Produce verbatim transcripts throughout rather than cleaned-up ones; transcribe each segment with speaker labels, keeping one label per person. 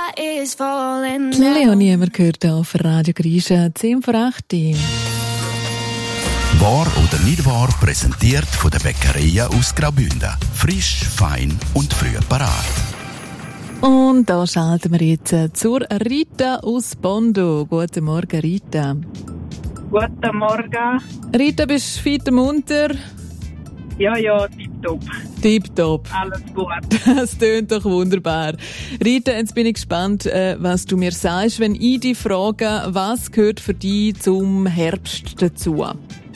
Speaker 1: sky is falling
Speaker 2: down. Leonie haben wir gehört auf Radio Grisha, zehn vor acht.
Speaker 3: Wahr oder nicht wahr, präsentiert von der Bäckerei aus Graubünden. Frisch, fein und früh parat.
Speaker 2: Und da schalten wir jetzt zur Rita aus Bondo. Guten Morgen, Rita.
Speaker 4: Guten Morgen.
Speaker 2: Rita, bist du fit und munter?
Speaker 4: Ja, ja, tipptopp.
Speaker 2: Tipptopp.
Speaker 4: Alles gut.
Speaker 2: Das tönt doch wunderbar. Rita, jetzt bin ich gespannt, was du mir sagst, wenn ich dich frage, was gehört für dich zum Herbst dazu?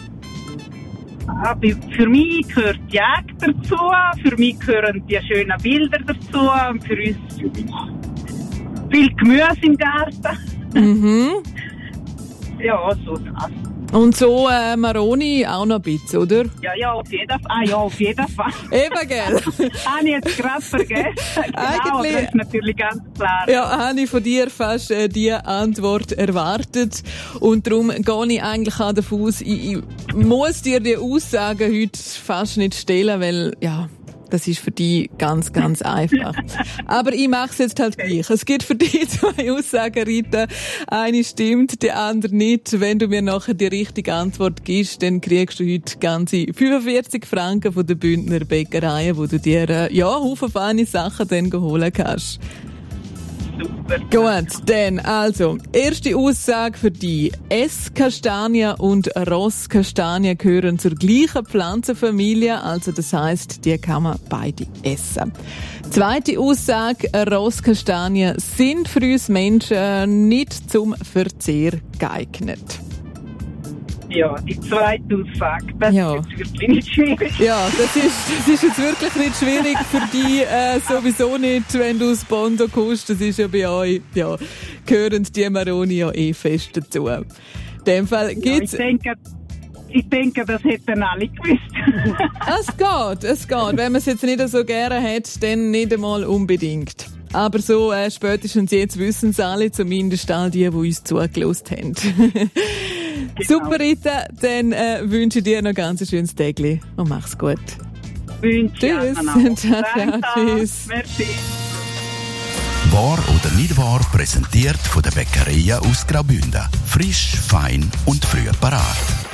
Speaker 4: Für mich gehört die Jagd dazu, für mich gehören die schönen Bilder dazu und für uns viel Gemüse im Garten.
Speaker 2: Mhm.
Speaker 4: Ja, so das.
Speaker 2: Und so äh, Maroni auch noch ein bisschen, oder?
Speaker 4: Ja, ja, auf jeden Fall. Ah, ja, auf jeden Fall.
Speaker 2: Eben, gell?
Speaker 4: Habe ich jetzt gerade vergessen. Genau, das ist natürlich ganz klar.
Speaker 2: Ja, habe ich von dir fast äh, diese Antwort erwartet. Und darum gehe ich eigentlich auch davon aus, ich, ich muss dir die Aussagen heute fast nicht stellen, weil, ja, das ist für dich ganz, ganz einfach. Aber ich mache es jetzt halt gleich. Es gibt für dich zwei Aussagen, Rita. Eine stimmt, die andere nicht. Wenn du mir nachher die richtige Antwort gibst, dann kriegst du heute ganze fünfundvierzig Franken von der Bündner Bäckerei, wo du dir, äh, ja, Haufen feine Sachen dann holen kannst.
Speaker 4: Super.
Speaker 2: Gut, dann also, erste Aussage für dich. Esskastanie und Rosskastanie gehören zur gleichen Pflanzenfamilie, also das heisst, die kann man beide essen. Zweite Aussage, Rosskastanien sind für uns Menschen nicht zum Verzehr geeignet.
Speaker 4: Ja, die zweite Aussage, das
Speaker 2: Ja.
Speaker 4: ist jetzt wirklich nicht schwierig.
Speaker 2: Ja, das ist, das ist jetzt wirklich nicht schwierig für dich, äh, sowieso nicht, wenn du aus Bondo kommst. Das ist ja bei euch, ja, gehören die Maroni ja eh fest dazu. In dem Fall gibt's...
Speaker 4: Ja, ich denke, ich denke, das hätten alle gewusst.
Speaker 2: Es geht, es geht. Wenn man es jetzt nicht so gerne hat, dann nicht einmal unbedingt. Aber so äh, spätestens jetzt wissen es alle, zumindest all die, die uns zugelassen haben. Genau. Super, Rita. Dann äh, wünsche ich dir noch ganz ein schönes Tägli und mach's gut.
Speaker 4: Wünsche
Speaker 2: Tschüss. Ciao, ciao. Tschüss.
Speaker 4: Merci.
Speaker 3: Wahr oder nicht wahr, präsentiert von der Bäckerei aus Graubünden. Frisch, fein und früh parat.